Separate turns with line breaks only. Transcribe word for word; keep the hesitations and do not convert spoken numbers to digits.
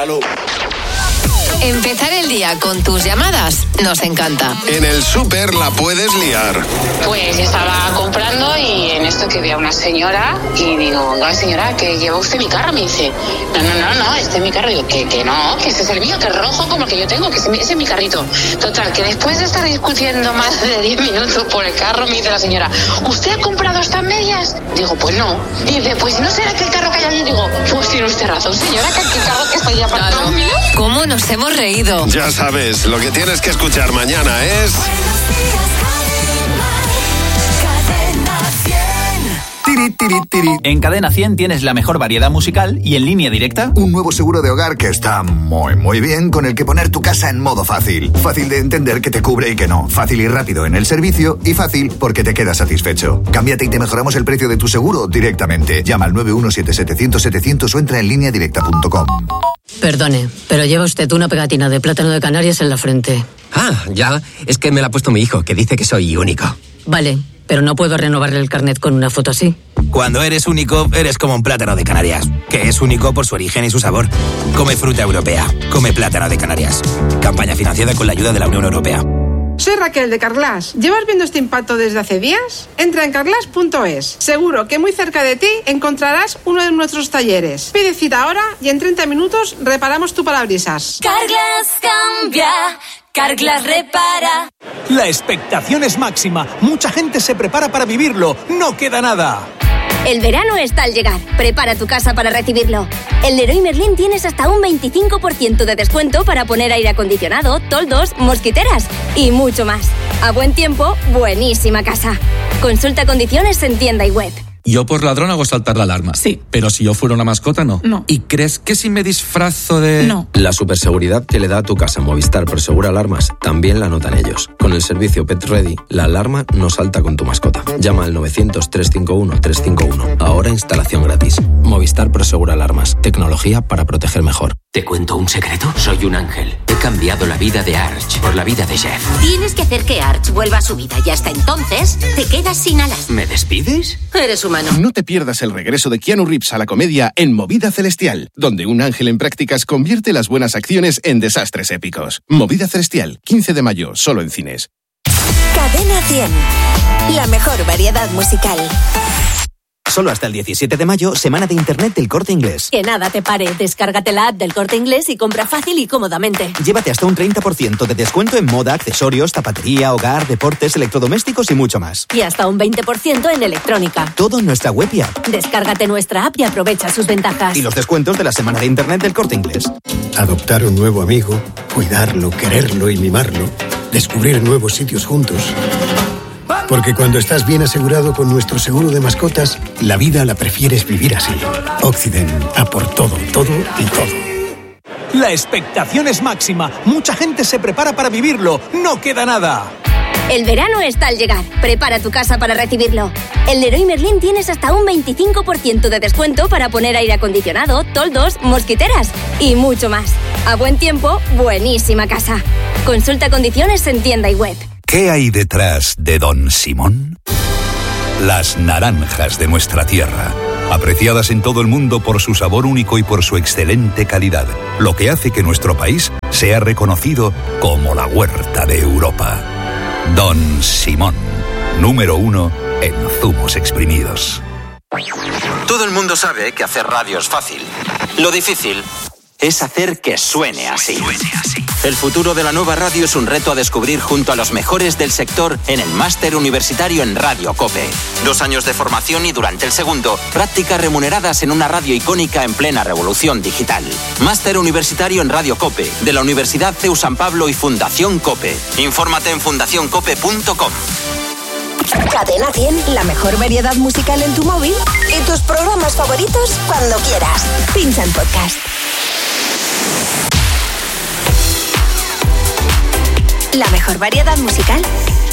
Aló.
Empezar el día con tus llamadas nos encanta.
En el súper la puedes liar.
Pues estaba comprando y en esto que vi a una señora y digo, oiga señora, que lleva usted mi carro. Me dice, no, no, no, no, este es mi carro. Digo, que, que no, que ese es el mío, que es rojo como el que yo tengo, que ese, ese es mi carrito. Total, que después de estar discutiendo más de diez minutos por el carro, me dice la señora, ¿usted ha comprado estas medias? Digo, pues no. Y dice, pues no será que el carro que hay allí. Digo, pues tiene usted razón, señora, que el carro que está ahí apartado mío.
¿Cómo nos hemos reído?
Ya sabes, lo que tienes que escuchar mañana es...
Tiri, tiri, tiri. En Cadena cien tienes la mejor variedad musical y en línea directa
un nuevo seguro de hogar que está muy, muy bien, con el que poner tu casa en modo fácil. Fácil de entender que te cubre y que no. Fácil y rápido en el servicio y fácil porque te quedas satisfecho. Cámbiate y te mejoramos el precio de tu seguro directamente. Llama al nueve uno siete setecientos setecientos o entra en línea directa punto com.
Perdone, pero lleva usted una pegatina de plátano de Canarias en la frente.
Ah, ya. Es que me la ha puesto mi hijo, que dice que soy único.
Vale, pero no puedo renovarle el carnet con una foto así.
Cuando eres único, eres como un plátano de Canarias, que es único por su origen y su sabor. Come fruta europea. Come plátano de Canarias. Campaña financiada con la ayuda de la Unión Europea.
Soy Raquel de Carglass. ¿Llevas viendo este impacto desde hace días? Entra en carglass punto es. Seguro que muy cerca de ti encontrarás uno de nuestros talleres. Pide cita ahora y en treinta minutos reparamos tu parabrisas.
Carglass cambia, Carglass repara.
La expectación es máxima. Mucha gente se prepara para vivirlo. No queda nada.
El verano está al llegar. Prepara tu casa para recibirlo. En Leroy Merlin tienes hasta un veinticinco por ciento de descuento para poner aire acondicionado, toldos, mosquiteras y mucho más. A buen tiempo, buenísima casa. Consulta condiciones en tienda y web.
Yo por ladrón hago saltar la alarma.
Sí.
Pero si yo fuera una mascota, no.
No.
¿Y crees que si me disfrazo de...?
No.
La superseguridad que le da a tu casa Movistar Prosegura Alarmas también la notan ellos. Con el servicio Pet Ready, la alarma no salta con tu mascota. Llama al novecientos, trescientos cincuenta y uno, trescientos cincuenta y uno. Ahora instalación gratis. Movistar Prosegura Alarmas. Tecnología para proteger mejor.
¿Te cuento un secreto? Soy un ángel. He cambiado la vida de Arch por la vida de Jeff.
Tienes que hacer que Arch vuelva a su vida y hasta entonces te quedas sin alas.
¿Me despides?
Eres humano.
No te pierdas el regreso de Keanu Reeves a la comedia en Movida Celestial, donde un ángel en prácticas convierte las buenas acciones en desastres épicos. Movida Celestial, quince de mayo, solo en cines.
Cadena cien, la mejor variedad musical.
Solo hasta el diecisiete de mayo, semana de internet del Corte Inglés.
Que nada te pare, descárgate la app del Corte Inglés y compra fácil y cómodamente.
Llévate hasta un treinta por ciento de descuento en moda, accesorios, zapatería, hogar, deportes, electrodomésticos y mucho más.
Y hasta un veinte por ciento en electrónica.
Todo en nuestra web y app.
Descárgate nuestra app y aprovecha sus ventajas.
Y los descuentos de la semana de internet del Corte Inglés.
Adoptar un nuevo amigo, cuidarlo, quererlo y mimarlo. Descubrir nuevos sitios juntos. Porque cuando estás bien asegurado con nuestro seguro de mascotas, la vida la prefieres vivir así. Occident, a por todo, todo y todo.
La expectación es máxima. Mucha gente se prepara para vivirlo. No queda nada.
El verano está al llegar. Prepara tu casa para recibirlo. En Leroy Merlin tienes hasta un veinticinco por ciento de descuento para poner aire acondicionado, toldos, mosquiteras y mucho más. A buen tiempo, buenísima casa. Consulta condiciones en tienda y web.
¿Qué hay detrás de Don Simón? Las naranjas de nuestra tierra, apreciadas en todo el mundo por su sabor único y por su excelente calidad, lo que hace que nuestro país sea reconocido como la huerta de Europa. Don Simón, número uno en zumos exprimidos.
Todo el mundo sabe que hacer radio es fácil. Lo difícil es hacer que suene así. El futuro de la nueva radio es un reto a descubrir junto a los mejores del sector en el Máster Universitario en Radio COPE. Dos años de formación y durante el segundo, prácticas remuneradas en una radio icónica en plena revolución digital. Máster Universitario en Radio COPE, de la Universidad C E U San Pablo y Fundación COPE. Infórmate en fundación cope punto com.
Cadena cien, la mejor variedad musical en tu móvil y tus programas favoritos cuando quieras. Pincha en podcast. La mejor variedad musical